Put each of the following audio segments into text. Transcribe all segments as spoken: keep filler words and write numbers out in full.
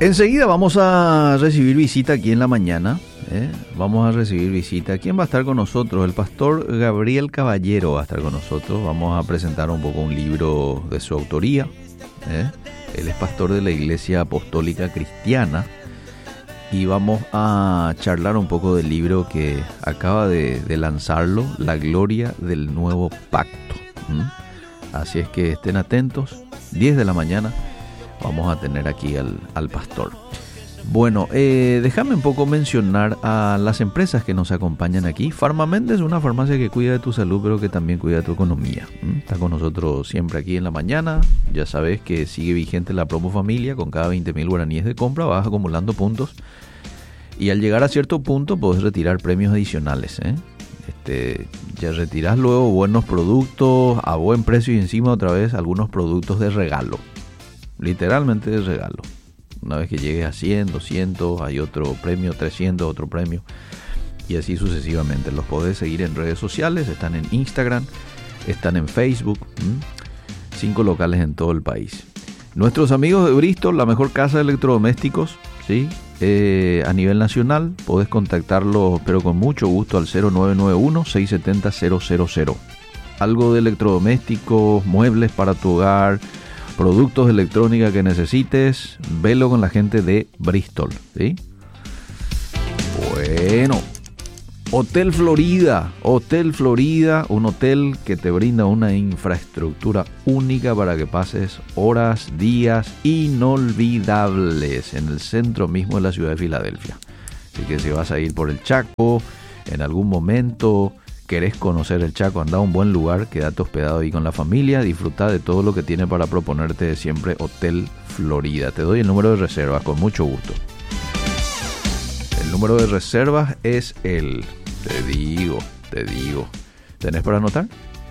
Enseguida vamos a recibir visita aquí en la mañana. ¿eh? Vamos a recibir visita. ¿Quién va a estar con nosotros? El pastor Gabriel Caballero va a estar con nosotros. Vamos a presentar un poco un libro de su autoría. ¿eh? Él es pastor de la Iglesia Apostólica Cristiana. Y vamos a charlar un poco del libro que acaba de, de lanzarlo, La Gloria del Nuevo Pacto. ¿Mm? Así es que estén atentos. diez de la mañana vamos a tener aquí al, al pastor. Bueno, eh, déjame un poco mencionar a las empresas que nos acompañan aquí. Farmamend es una farmacia que cuida de tu salud, pero que también cuida de tu economía. ¿Mm? Está con nosotros siempre aquí en la mañana. Ya sabes que sigue vigente la promo familia. Con cada veinte mil guaraníes de compra vas acumulando puntos. Y al llegar a cierto punto puedes retirar premios adicionales. ¿eh? Este, ya retirás luego buenos productos a buen precio y encima otra vez algunos productos de regalo. Literalmente de regalo. Una vez que llegues a cien, doscientos, hay otro premio, trescientos, otro premio. Y así sucesivamente. Los podés seguir en redes sociales. Están en Instagram, están en Facebook. ¿m? Cinco locales en todo el país. Nuestros amigos de Bristol, la mejor casa de electrodomésticos, ¿sí? Eh, a nivel nacional. Podés contactarlos, pero con mucho gusto, al cero nueve nueve uno, seis siete cero, cero cero cero. Algo de electrodomésticos, muebles para tu hogar, productos de electrónica que necesites, velo con la gente de Bristol, ¿sí? Bueno, Hotel Florida, Hotel Florida, un hotel que te brinda una infraestructura única para que pases horas, días inolvidables en el centro mismo de la ciudad de Filadelfia. Así que si vas a ir por el Chaco, en algún momento querés conocer el Chaco, anda a un buen lugar, quédate hospedado ahí con la familia, disfruta de todo lo que tiene para proponerte siempre Hotel Florida. Te doy el número de reservas con mucho gusto. El número de reservas es el... Te digo, te digo. ¿Tenés para anotar?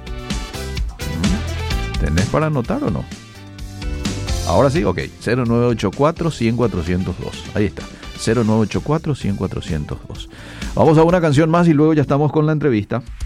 ¿Tenés para anotar o no? Ahora sí, ok. cero nueve ocho cuatro, cien, cuatrocientos dos. Ahí está. cero nueve ocho cuatro, cien, cuatrocientos dos. Vamos a una canción más y luego ya estamos con la entrevista.